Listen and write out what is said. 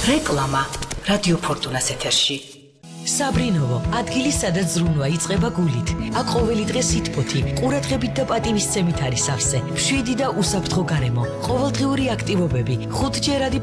რეკლამა რადიო ფორტუნას ეთერში. საბრინოვო, ადგილი სადაც ზრუნვა იწყება გულით. აქ ყოველი დღე სითბოთი, ყურადღებით და პატივისცემით არის სავსე. მშვიდი და უსაფრთხო გარემო, ყოველდღიური აქტივობები, 5ჯერადი